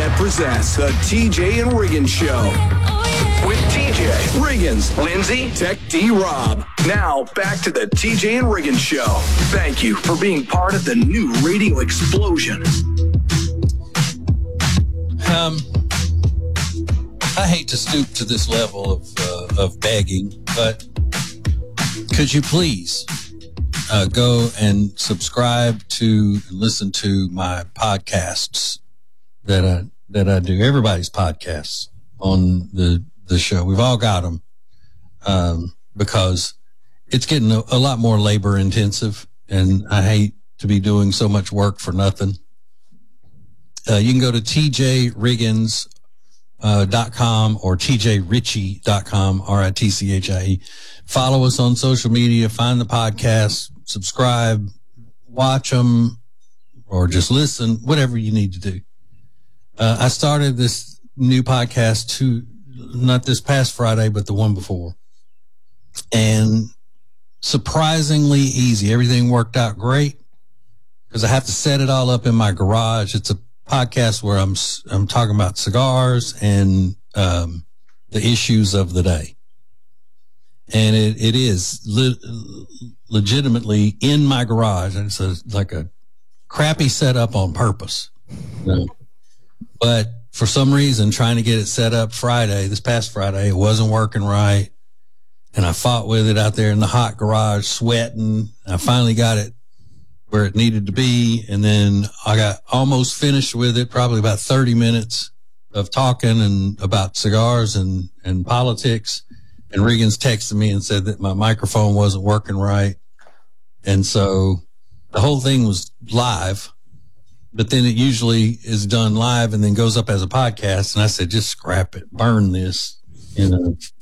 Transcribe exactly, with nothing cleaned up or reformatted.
Net presents the T J and Riggins Show. With T J, Riggins, Lindsay, Tech D Rob. Now, back to the T J and Riggins Show. Thank you for being part of the new radio explosion. Um, I hate to stoop to this level of uh, of begging, but could you please uh, go and subscribe to and listen to my podcasts that I that I do? Everybody's podcasts on the the show. We've all got them um, because it's getting a, a lot more labor intensive, and I hate to be doing so much work for nothing. Uh, you can go to T J Riggins uh, dot com or T J Ritchie dot com, R I T C H I E. Follow us on social media, find the podcast, subscribe, watch them, or just listen, whatever you need to do. Uh, I started this new podcast to, not this past Friday, but the one before. And surprisingly easy. Everything worked out great because I have to set it all up in my garage. It's a podcast where I'm I'm talking about cigars and um, the issues of the day, and it it is le- legitimately in my garage, and it's a, like a crappy setup on purpose. No. But for some reason, trying to get it set up Friday, this past Friday, it wasn't working right, and I fought with it out there in the hot garage, sweating. I finally got it where it needed to be. And then I got almost finished with it, probably about thirty minutes of talking and about cigars and, and politics. And Riggins texted me and said that my microphone wasn't working right. And so the whole thing was live, but then it usually is done live and then goes up as a podcast. And I said, just scrap it, burn this, you know,